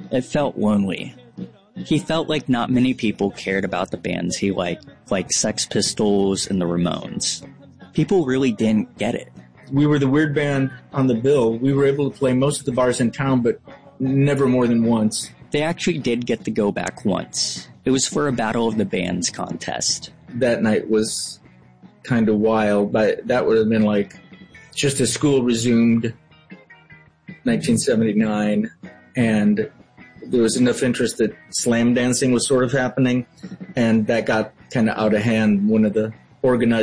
It felt lonely. He felt like not many people cared about the bands he liked, like Sex Pistols and the Ramones. People really didn't get it. We were the weird band on the bill. We were able to play most of the bars in town, but never more than once. They actually did get to go back once. It was for a Battle of the Bands contest. That night was kind of wild, but that would have been like just as school resumed, 1979, and there was enough interest that slam dancing was sort of happening, and that got kind of out of hand. One of the organizers